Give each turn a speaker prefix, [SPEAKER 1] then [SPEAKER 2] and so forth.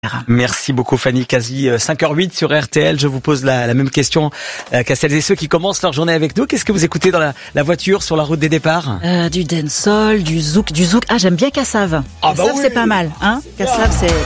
[SPEAKER 1] Merci beaucoup Fanny, quasi 5h08 sur RTL. Je vous pose la même question qu'à celles et ceux qui commencent leur journée avec nous. Qu'est-ce que vous écoutez dans la voiture sur la route des départs?
[SPEAKER 2] Du dancehall, du zouk. Ah, j'aime bien Kassav.
[SPEAKER 1] Ah bah
[SPEAKER 2] Kassav,
[SPEAKER 1] oui.
[SPEAKER 2] c'est pas mal, hein. Kassav, c'est...